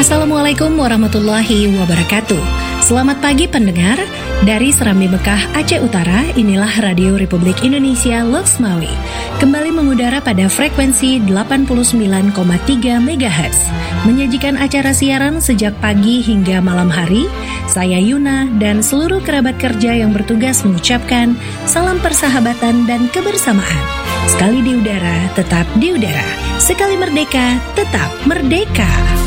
Assalamualaikum warahmatullahi wabarakatuh. Selamat pagi pendengar. Dari Serambi Mekah, Aceh Utara, inilah Radio Republik Indonesia Loksmawi. Kembali mengudara pada frekuensi 89,3 MHz. Menyajikan acara siaran sejak pagi hingga malam hari. Saya Yuna dan seluruh kerabat kerja yang bertugas mengucapkan salam persahabatan dan kebersamaan. Sekali di udara, tetap di udara. Sekali merdeka, tetap merdeka.